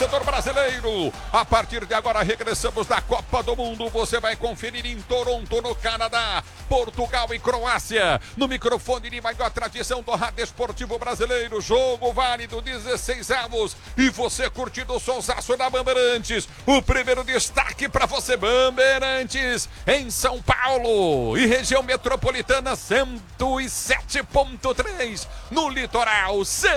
torcedor brasileiro. A partir de agora regressamos da Copa do Mundo. Você vai conferir em Toronto, no Canadá, Portugal e Croácia. No microfone de maior tradição do rádio esportivo brasileiro. Jogo válido, 16 avos. E você curtindo o sonsaço da Bandeirantes. O primeiro destaque para você, Bandeirantes, em São Paulo e região metropolitana, 107.3 no litoral,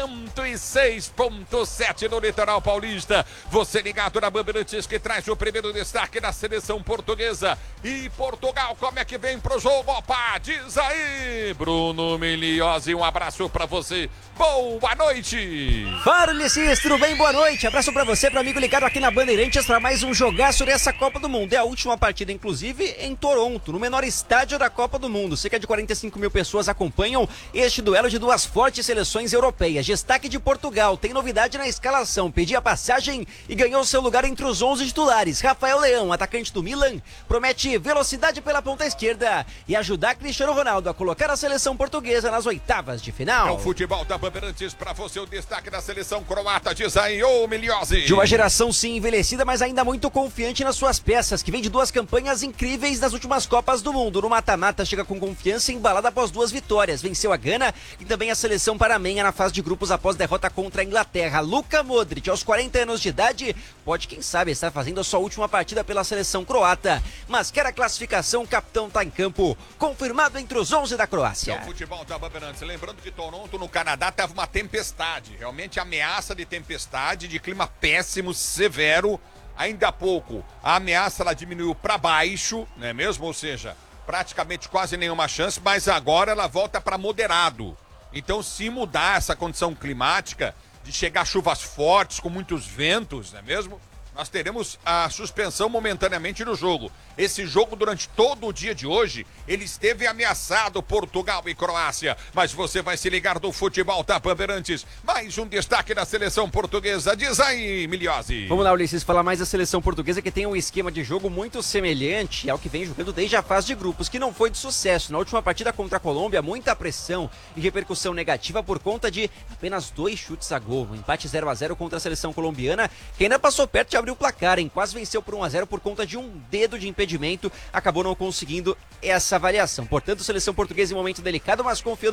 106.7 no litoral paulista. Você ligado na Bandeirantes, que traz o primeiro destaque da seleção portuguesa. E Portugal, como é que vem pro jogo? Opa, diz aí, Bruno Miliozzi, um abraço pra você. Boa noite. Fala, Ulisses, tudo bem? Boa noite. Abraço pra você, pro amigo ligado aqui na Bandeirantes, pra mais um jogaço dessa Copa do Mundo. É a última partida, inclusive, em Toronto, no menor estádio da Copa do Mundo. Cerca de 45 mil pessoas acompanham este duelo de duas fortes seleções europeias. Destaque de Portugal, tem novidade na escalação, pediu a passagem e ganhou seu lugar entre os 11 titulares. Rafael Leão, atacante do Milan, promete velocidade pela ponta esquerda e ajudar Cristiano Ronaldo a colocar a seleção portuguesa nas oitavas de final. É o futebol da Bandeirantes pra você, o destaque da seleção croata, diz aí, ô Miliozzi. De uma geração sim envelhecida, mas ainda muito confiante nas suas peças, que vem de duas campanhas incríveis nas últimas Copas do Mundo. No mata-mata chega com confiança e embalada após duas vitórias. Venceu a Gana e também a seleção panamenha na fase de grupos após derrota contra a Inglaterra. Luka Modric, aos 40 anos de idade, pode, quem sabe, estar fazendo a sua última partida pela seleção croata. Mas quer a classificação, o capitão tá em campo, confirmado entre os 11 da Croácia. É o futebol da Bandeirantes. Lembrando que Toronto, no Canadá, teve uma tempestade. Realmente ameaça de tempestade, de clima péssimo, severo. Ainda há pouco, a ameaça ela diminuiu para baixo, não é mesmo? Ou seja, praticamente quase nenhuma chance, mas agora ela volta para moderado. Então, se mudar essa condição climática, de chegar chuvas fortes, com muitos ventos, não é mesmo? Nós teremos a suspensão momentaneamente do jogo. Esse jogo, durante todo o dia de hoje, ele esteve ameaçado, Portugal e Croácia. Mas você vai se ligar do futebol da Bandeirantes. Mais um destaque da seleção portuguesa. Diz aí, Miliozzi. Vamos lá, Ulisses, falar mais da seleção portuguesa, que tem um esquema de jogo muito semelhante ao que vem jogando desde a fase de grupos, que não foi de sucesso. Na última partida contra a Colômbia, muita pressão e repercussão negativa por conta de apenas 2 chutes a gol. Um empate 0-0 contra a seleção colombiana, que ainda passou perto de abrir o placar, hein? Quase venceu por 1-0 por conta de um dedo de impedimento, acabou não conseguindo essa avaliação. Portanto, seleção portuguesa em momento delicado, mas confiando